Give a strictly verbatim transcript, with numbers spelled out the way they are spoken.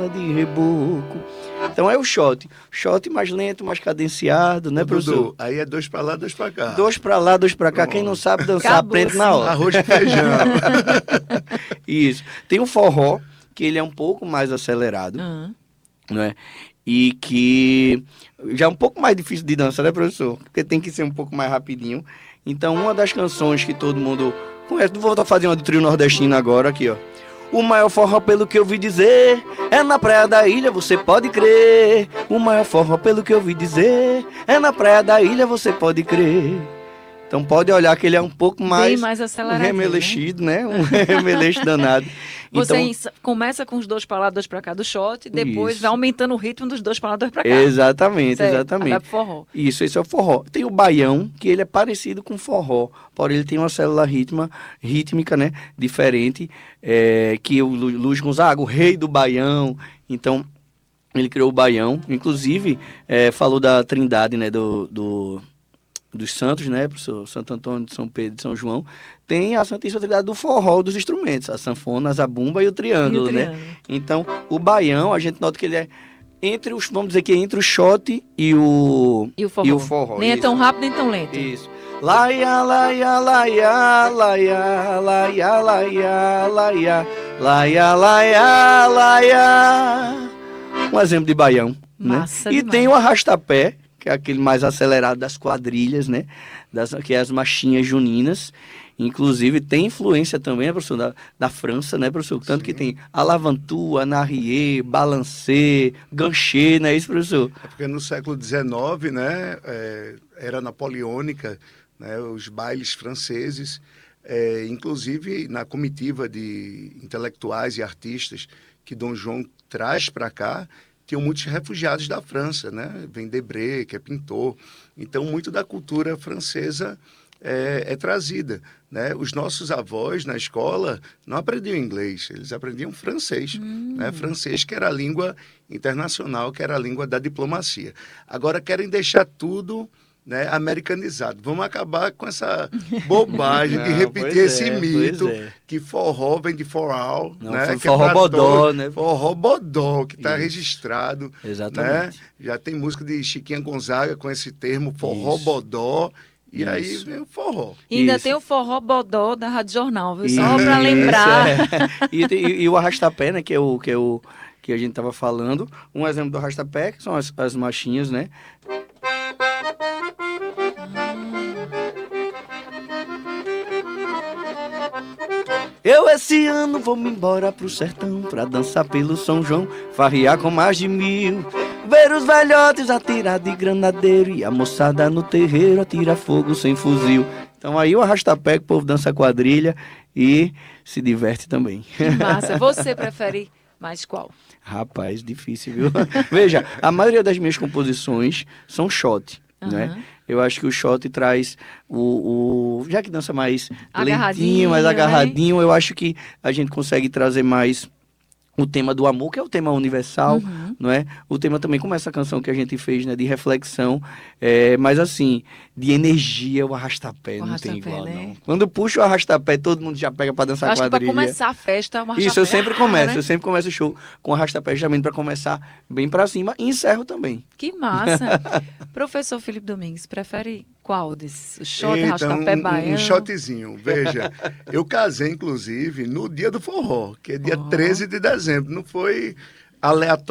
panela de reboco. Então é o shot. Shot mais lento, mais cadenciado, né, professor? Dudu, aí é dois pra lá, dois pra cá. Dois pra lá, dois pra cá. Pronto. Quem não sabe dançar, Acabou, aprende na sim. hora. Arroz e feijão. Isso. Tem o forró, que ele é um pouco mais acelerado, Aham. né? E que já é um pouco mais difícil de dançar, né, professor? Porque tem que ser um pouco mais rapidinho. Então, uma das canções que todo mundo conhece, vou fazer uma do trio nordestino agora, aqui, ó. O maior forró, pelo que eu ouvi dizer, é na praia da ilha, você pode crer. O maior forró, pelo que eu ouvi dizer, é na praia da ilha, você pode crer. Então pode olhar que ele é um pouco mais, Bem mais um aceleradinho, remelexido, né? Um remeleixo danado. Você Então, ens- começa com os dois pra lá, dois pra cá do shot, depois Isso. vai aumentando o ritmo dos dois pra lá, dois pra cá. exatamente, Certo. Aí exatamente. vai pro forró. Isso, esse é o forró. Tem o baião, que ele é parecido com o forró, porém ele tem uma célula ritma, rítmica, né, diferente, é, que o Lu- Luiz Gonzaga, o rei do baião, então ele criou o baião, inclusive é, falou da trindade, né, do, do, dos santos, né, professor Santo Antônio, de São Pedro, de São João, tem a Santíssima Trindade do forró dos instrumentos, a sanfona, a zabumba e o triângulo, E o né? triângulo. Então, o baião, a gente nota que ele é entre os, vamos dizer que é entre o shot e o, E o forró. e o forró. Nem é isso. tão rápido, nem tão lento. Isso. Laia, laia, laia, laia, laia, laia, laia, laia, laia, laia. Um exemplo de baião, Massa né? E demais. tem o arrastapé, que é aquele mais acelerado das quadrilhas, né? Das, que é as marchinhas juninas. Inclusive tem influência também, né, professor, da, da França, né, professor? Tanto que tem Alavantu, Anarrier, Balancê, Ganché, não é isso, professor? É porque no século dezenove, né, é, era napoleônica, né, os bailes franceses, é, inclusive na comitiva de intelectuais e artistas que Dom João traz para cá, tinham muitos refugiados da França, né? Vem Debré, que é pintor. Então, muito da cultura francesa é, é trazida, né? Os nossos avós na escola não aprendiam inglês, eles aprendiam francês, Hum. né? Francês, que era a língua internacional, que era a língua da diplomacia. Agora querem deixar tudo, né, americanizado. Vamos acabar com essa bobagem de Não, repetir pois esse é, mito pois é. que forró vem de for all, Não, né? foi Que é forró pra bodó, todos. né? Forró bodó, que está Isso. registrado, Exatamente. né? Já tem música de Chiquinha Gonzaga com esse termo, forró Isso. bodó, e aí Isso. vem o forró. E ainda Isso. tem o forró bodó da Rádio Jornal, viu? Isso, Só pra lembrar. é. E, tem- e- e o arrastapé, né, que é o que, é o, que a gente tava falando. Um exemplo do arrastapé, que são as, as marchinhas, né? Eu esse ano vou me embora pro sertão pra dançar pelo São João, farrear com mais de mil, ver os velhotes atirar de granadeiro e a moçada no terreiro atira fogo sem fuzil. Então aí o arrastapé, que o povo dança quadrilha e se diverte também. Que massa. Você prefere mais qual? Rapaz, difícil, viu? Veja, a maioria das minhas composições são shot, né? Aham. Eu acho que o shot traz o, o... Já que dança mais Agarradinho, lentinho, mais né? agarradinho, eu acho que a gente consegue trazer mais o tema do amor, que é o tema universal, Uhum. não é? O tema também, como essa canção que a gente fez, né? De reflexão, é, mas assim, de energia, o arrastapé, O não tem arrastapé, igual, né? não. Quando eu puxo o arrastapé, todo mundo já pega pra dançar Eu acho que pra quadrilha. começar a festa, uma Isso, eu sempre começo, né? eu sempre começo o show com arrastapé justamente para começar bem para cima e encerro também. Que massa. Professor Felipe Domingues, prefere qual desses? O shot, Então, arrastapé, um, baiano? um shotzinho. Veja, eu casei, inclusive, no dia do forró, que é dia Ó. treze de dezembro. Não foi aleatório.